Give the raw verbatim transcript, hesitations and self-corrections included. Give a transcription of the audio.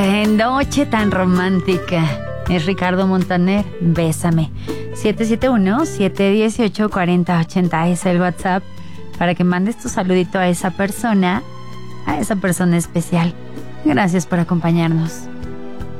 Qué noche tan romántica. Es Ricardo Montaner, Bésame. siete siete uno, siete uno ocho, cuatro cero ocho cero es el WhatsApp para que mandes tu saludito a esa persona, a esa persona especial. Gracias por acompañarnos.